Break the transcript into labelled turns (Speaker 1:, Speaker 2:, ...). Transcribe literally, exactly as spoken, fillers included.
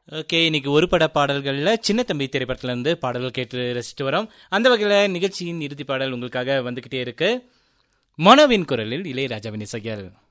Speaker 1: Okay, இன்னைக்கு ஒரு பட பாடல்கள்ல சின்ன தம்பி திரைப்படத்துல இருந்து பாடல்கள் கேட்டு ரசிச்சுட்டு வரோம். அந்த வகையில நிகழ்ச்சியின் இறுதி பாடல் உங்களுக்காக வந்துகிட்டே இருக்கு. மனோவின் குரலில் இளையராஜாவின் இசையில்